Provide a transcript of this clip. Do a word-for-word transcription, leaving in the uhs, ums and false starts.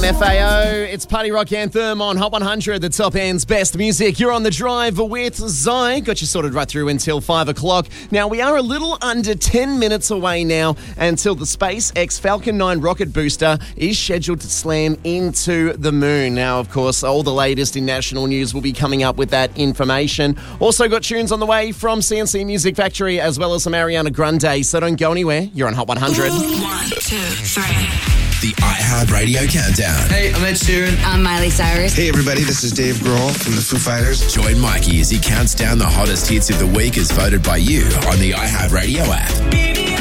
L M F A O, it's Party Rock Anthem on Hot one hundred, the top end's best music. You're on the drive with Zai. Got you sorted right through until five o'clock. Now, we are a little under ten minutes away now until the SpaceX Falcon nine rocket booster is scheduled to slam into the moon. Now, of course, all the latest in national news will be coming up with that information. Also got tunes on the way from C N C Music Factory as well as some Ariana Grande, so don't go anywhere. You're on Hot one hundred. One, two, three. The iHeartRadio Countdown. Hey, I'm Ed Sheeran. I'm Miley Cyrus. Hey, everybody, this is Dave Grohl from the Foo Fighters. Join Mikey as he counts down the hottest hits of the week as voted by you on the iHeartRadio app.